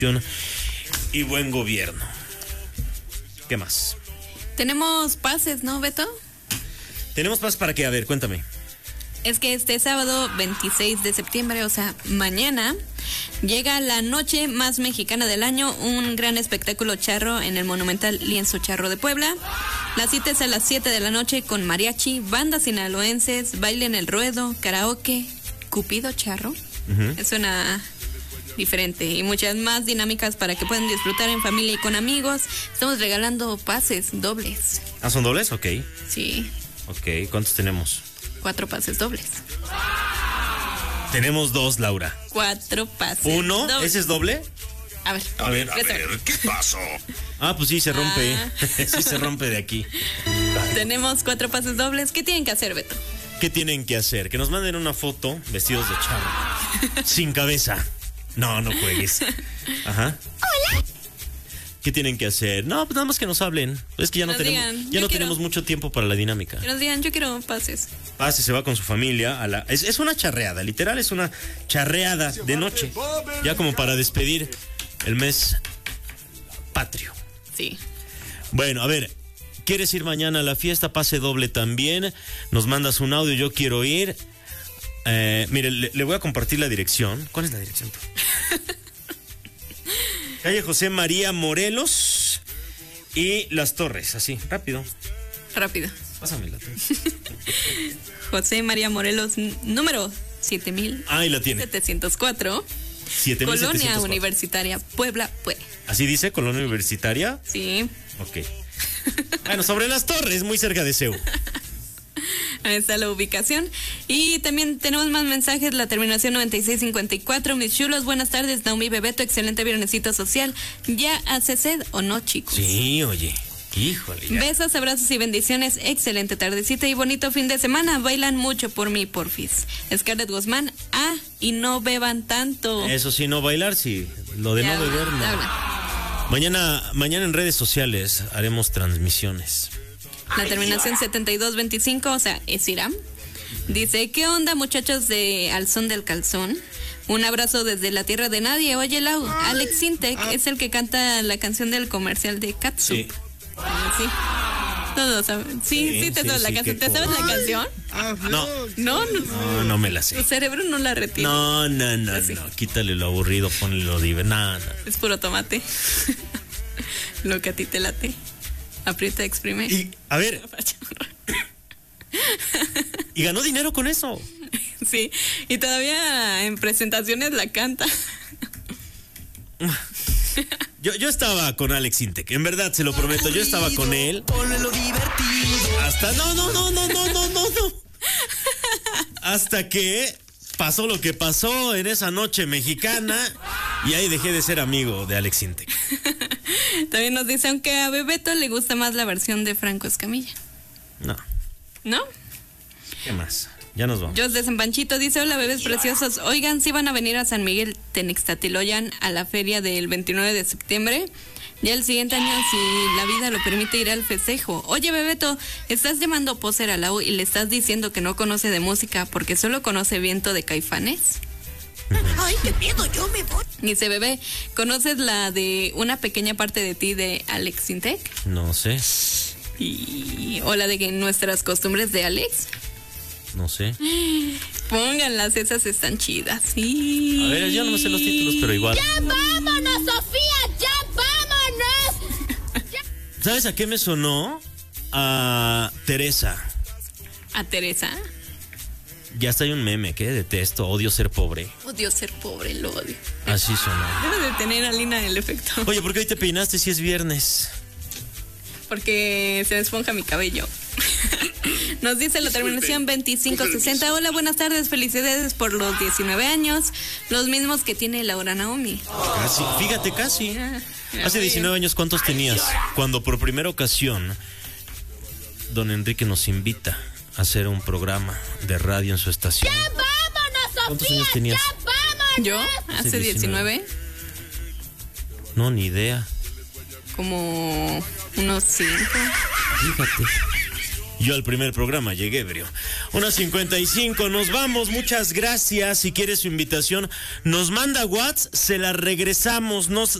y buen gobierno. ¿Qué más? Tenemos pases, ¿no, Beto? ¿Tenemos pases para qué? A ver, cuéntame. Es que este sábado 26 de septiembre, o sea, mañana, llega la noche más mexicana del año, un gran espectáculo charro en el monumental Lienzo Charro de Puebla. La cita es a las 7 de la noche con mariachi, bandas sinaloenses, baile en el ruedo, karaoke, Cupido Charro. Suena diferente y muchas más dinámicas para que puedan disfrutar en familia y con amigos. Estamos regalando pases dobles. ¿Ah, son dobles? Ok. Sí. Ok, ¿cuántos tenemos? 4 pases dobles. Tenemos 2, Laura. 4 pases. ¿Uno? dobles. ¿Ese es doble? A ver, ¿qué pasó? Ah, pues sí, se rompe. Sí, se rompe de aquí. Tenemos 4 pases dobles. ¿Qué tienen que hacer, Beto? ¿Qué tienen que hacer? Que nos manden una foto vestidos de charro. Sin cabeza. No juegues. Ajá. Hola. ¿Qué tienen que hacer? No, pues nada más que nos hablen. Es que ya no tenemos mucho tiempo para la dinámica. Que nos digan, yo quiero pases. Pase, se va con su familia. Es una charreada, literal, es una charreada de noche. Ya como para despedir el mes patrio. Sí. Bueno, a ver, ¿quieres ir mañana a la fiesta? Pase doble también. Nos mandas un audio, yo quiero ir. Mire, le voy a compartir la dirección. ¿Cuál es la dirección tú? Calle José María Morelos y Las Torres, así, rápido. Pásamela tú. José María Morelos, número 7000. Ahí la tiene. 704. 7704. Colonia Universitaria, Puebla, ¿Así dice? ¿Colonia Universitaria? Sí. Ok. Bueno, sobre Las Torres, muy cerca de CEU. Ahí está la ubicación. Y también tenemos más mensajes. La terminación 9654. Mis chulos, buenas tardes. Naomi Bebeto, excelente viernesito social. ¿Ya hace sed o no, chicos? Sí, oye. Híjole. Ya. Besos, abrazos y bendiciones. Excelente tardecita y bonito fin de semana. Bailan mucho por mí, porfis. Scarlett Guzmán. Y no beban tanto. Eso sí, no bailar, sí. Lo de ya, no beber, no. Mañana en redes sociales haremos transmisiones. La terminación 7225, o sea, es Iram. Dice, ¿qué onda, muchachos de Al Son del Calzón? Un abrazo desde la tierra de nadie. Oye, Lau, Alex Sintek es el que canta la canción del comercial de Catsup. Sí. Sí. Todos saben. Sí, te sabes la canción. ¿Te sabes la canción? No me la sé. Tu cerebro no la retiene. No. Quítale lo aburrido, ponle lo divertido. No. Es puro tomate. Lo que a ti te late. Aprieta, exprime. Y, a ver. Y ganó dinero con eso. Sí, y todavía en presentaciones la canta. Yo estaba con Alex Sintek, en verdad, se lo prometo, yo estaba con él. Ponle lo divertido. Hasta no. Hasta que pasó lo que pasó en esa noche mexicana y ahí dejé de ser amigo de Alex Sintek. También nos dice, aunque a Bebeto le gusta más la versión de Franco Escamilla. ¿No? ¿Qué más? Ya nos vamos. Jos de San Panchito dice, hola bebés preciosos, oigan, si van a venir a San Miguel Tenixtatiloyan a la feria del 29 de septiembre, ya el siguiente año, si la vida lo permite, ir al festejo. Oye, Bebeto, estás llamando poser a Lau y le estás diciendo que no conoce de música porque solo conoce Viento de Caifanes. Ay, qué miedo, yo me voy. Dice, bebé, ¿conoces la de Una pequeña parte de ti de Alex Sintek? No sé. O la de Nuestras costumbres de Alex. No sé. Pónganlas, esas están chidas. Sí. A ver, yo no me sé los títulos, pero igual. ¡Ya vámonos, Sofía! ¡Ya vámonos! ¿Sabes a qué me sonó? A Teresa. ¿A Teresa? Ya está hay un meme que detesto, odio ser pobre. Odio ser pobre, lo odio. Así sonó. Debe de tener a Lina el efecto. Oye, ¿por qué hoy te peinaste si es viernes? Porque se me esponja mi cabello. Nos dice la terminación 2560. Hola, buenas tardes, felicidades por los 19 años, los mismos que tiene Laura Naomi. Casi, fíjate, casi. Hace 19 años, ¿cuántos tenías? Cuando por primera ocasión don Enrique nos invita a hacer un programa de radio en su estación. ¡Ya vámonos, Sofía! ¿Cuántos años tenías? ¡Ya vámonos! ¿Yo? ¿Hace 19? No, ni idea. Como unos 5. Fíjate. Yo al primer programa llegué ebrio. 1:55, nos vamos, muchas gracias. Si quiere su invitación, nos manda WhatsApp, se la regresamos.